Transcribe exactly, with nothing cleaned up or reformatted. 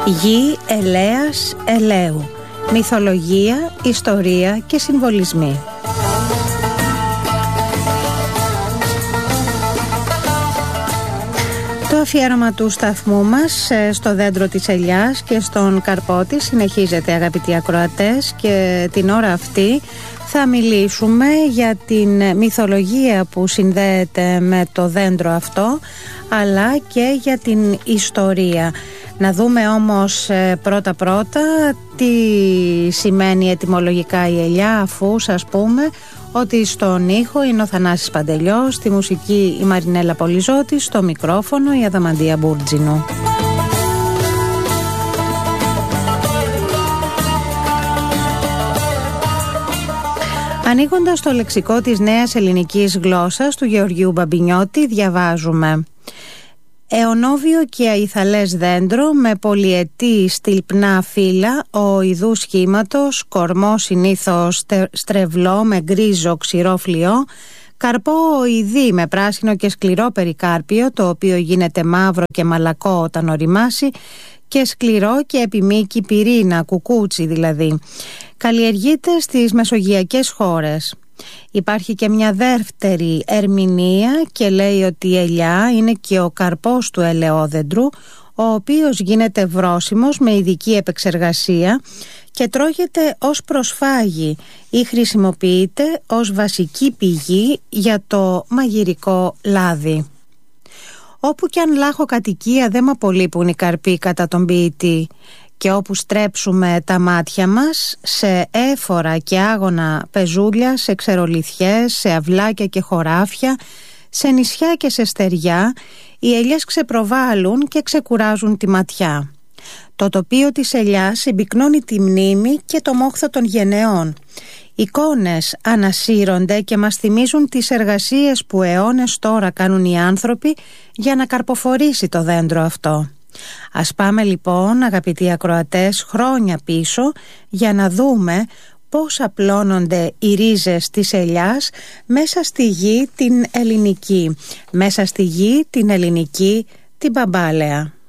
Γη ελέας ελαίου. Μυθολογία, ιστορία και συμβολισμοί. Το αφιέρωμα του σταθμού μας στο δέντρο της ελιάς και στον καρπό της συνεχίζεται, αγαπητοί ακροατές, και την ώρα αυτή θα μιλήσουμε για την μυθολογία που συνδέεται με το δέντρο αυτό, αλλά και για την ιστορία. Να δούμε όμως πρώτα πρώτα τι σημαίνει ετυμολογικά η ελιά, αφού σας πούμε ότι στον ήχο είναι ο Θανάσης Παντελιός, στη μουσική η Μαρινέλα Πολυζώτη, στο μικρόφωνο η Αδαμαντία Μπούρτζινου. Ανοίγοντας το λεξικό της νέας ελληνικής γλώσσας του Γεωργίου Μπαμπινιώτη, διαβάζουμε: αιωνόβιο και αϊθαλές δέντρο με πολυετή στυλπνά φύλλα οειδού σχήματος, κορμό συνήθως στρεβλό με γκρίζο ξηρό φλοιό, καρπό οειδή με πράσινο και σκληρό περικάρπιο, το οποίο γίνεται μαύρο και μαλακό όταν οριμάσει, και σκληρό και επιμήκη πυρήνα, κουκούτσι δηλαδή. Καλλιεργείται στις μεσογειακές χώρες. Υπάρχει και μια δεύτερη ερμηνεία και λέει ότι η ελιά είναι και ο καρπός του ελαιόδεντρου, ο οποίος γίνεται βρώσιμος με ειδική επεξεργασία και τρώγεται ως προσφάγι ή χρησιμοποιείται ως βασική πηγή για το μαγειρικό λάδι. Όπου κι αν λάχω κατοικία δεν μ' απολείπουν οι καρποί κατά τον ποιητή, και όπου στρέψουμε τα μάτια μας σε έφορα και άγωνα πεζούλια, σε ξερολιθιές, σε αυλάκια και χωράφια, σε νησιά και σε στεριά, οι ελιές ξεπροβάλλουν και ξεκουράζουν τη ματιά. Το τοπίο της ελιάς συμπυκνώνει τη μνήμη και το μόχθο των γενεών. Εικόνες ανασύρονται και μας θυμίζουν τις εργασίες που αιώνες τώρα κάνουν οι άνθρωποι για να καρποφορήσει το δέντρο αυτό. Ας πάμε λοιπόν, αγαπητοί ακροατές, χρόνια πίσω για να δούμε πώς απλώνονται οι ρίζες της ελιάς μέσα στη γη την ελληνική, μέσα στη γη την ελληνική την μπαμπάλαια.